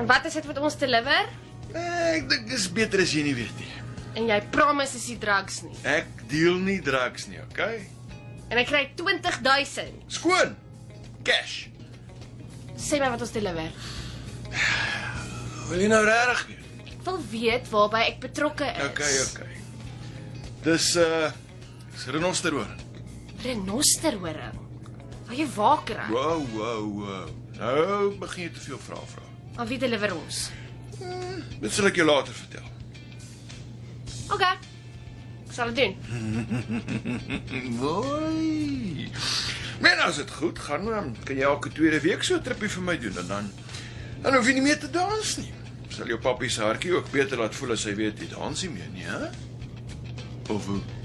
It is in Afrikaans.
En wat is dit wat ons deliver? Ek dink dis beter as jy nie weet nie. En jy promise is die drugs nie. Ek deel nie drugs nie, okay? En ek kry 20,000. Skoon. Cash. Sê my wat ons deliver. Wil jy nou regtig weet? Ek wil weet waarby ek betrokke is. Okay. Dis renosterhoring. Renosterhoring. Waar jy waak kry. Wow. Nou begin jy te veel vra. Aan wie deliver ons? Dit sal ek jou later vertel. Okay. Ek sal dit doen. Mooi. Men, as dit goed gaan, dan kan jy elke tweede week so 'n trippie vir my doen en dan hoef jy nie meer te dans nie. Sal jou pappie se hartjie ook beter laat voel as hy weet jy dans nie meer nie, hè? Of hoe?